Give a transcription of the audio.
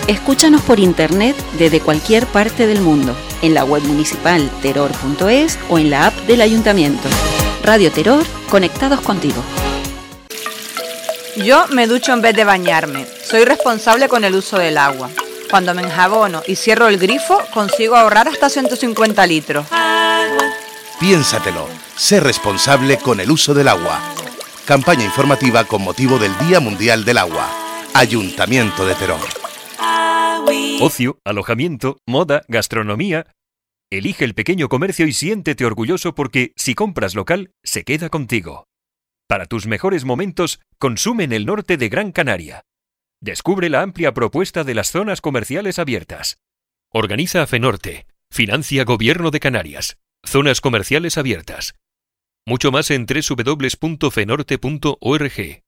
Escúchanos por internet desde cualquier parte del mundo, en la web municipal teror.es o en la app del Ayuntamiento. Radio Teror, conectados contigo. Yo me ducho en vez de bañarme. Soy responsable con el uso del agua. Cuando me enjabono y cierro el grifo, consigo ahorrar hasta 150 litros. Piénsatelo. Sé responsable con el uso del agua. Campaña informativa con motivo del Día Mundial del Agua. Ayuntamiento de Teror. Ocio, alojamiento, moda, gastronomía. Elige el pequeño comercio y siéntete orgulloso porque, si compras local, se queda contigo. Para tus mejores momentos, consume en el norte de Gran Canaria. Descubre la amplia propuesta de las zonas comerciales abiertas. Organiza FENORTE. Financia Gobierno de Canarias. Zonas comerciales abiertas. Mucho más en www.fenorte.org.